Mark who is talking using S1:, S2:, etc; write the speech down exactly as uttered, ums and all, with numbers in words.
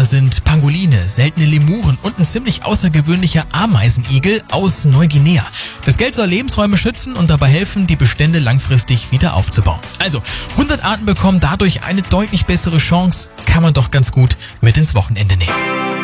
S1: sind Pangoline, seltene Lemuren und ein ziemlich außergewöhnlicher Ameisenigel aus Neuguinea. Das Geld soll Lebensräume schützen und dabei helfen, die Bestände langfristig wieder aufzubauen. Also, hundert Arten bekommen dadurch eine deutlich bessere Chance, kann man doch ganz gut mit ins Wochenende nehmen.